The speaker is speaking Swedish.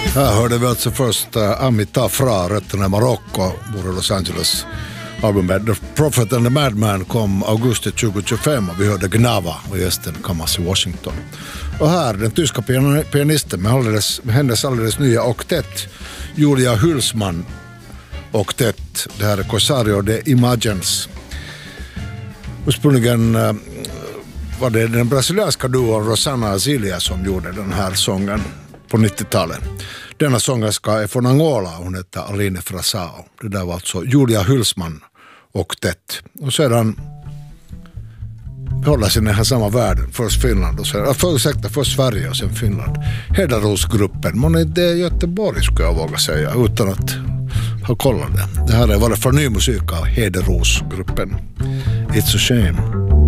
Här hörde vi alltså först Amita Fra, rötterna i Marocko, bor i Los Angeles. Albumet The Prophet and the Madman kom augusti 2025 och vi hörde Gnava och gästen Kamasi Washington. Och här den tyska pianisten med hennes alldeles nya oktett, Julia Hülsmann oktett. Det här är Corsario de Imagens. Ursprungligen var det den brasilianska duon Rosana Azilia som gjorde den här sången på 90-talet. Denna sångerska är från Angola, hon heter Aline Frasao. Det där var alltså Julia Hülsmann oktett. Och sedan håller sig i den här samma världen. Först Finland och sen, först Sverige och sen Finland. Hedarosgruppen, men det är Göteborg skulle jag våga säga utan att ha kollat det. Det här är bara för ny musik av Hedarosgruppen. It's a shame.